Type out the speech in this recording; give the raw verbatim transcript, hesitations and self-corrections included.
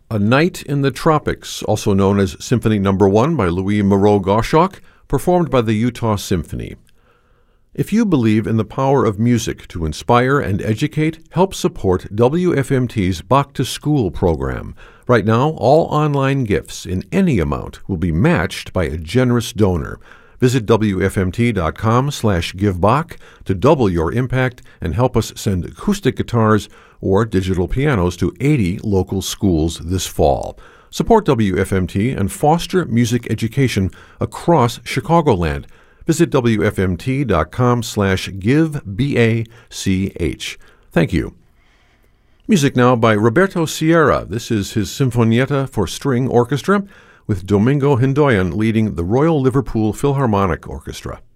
A Night in the Tropics, also known as Symphony Number One by Louis Moreau-Gottschalk, performed by the Utah Symphony. If you believe in the power of music to inspire and educate, help support W F M T's Bach to School program. Right now, all online gifts in any amount will be matched by a generous donor. Visit W F M T dot com slash give Bach to double your impact and help us send acoustic guitars or digital pianos to eighty local schools this fall. Support W F M T and foster music education across Chicagoland. Visit W F M T dot com slash give B A C H. Thank you. Music now by Roberto Sierra. This is his Sinfonietta for String Orchestra, with Domingo Hindoyan leading the Royal Liverpool Philharmonic Orchestra.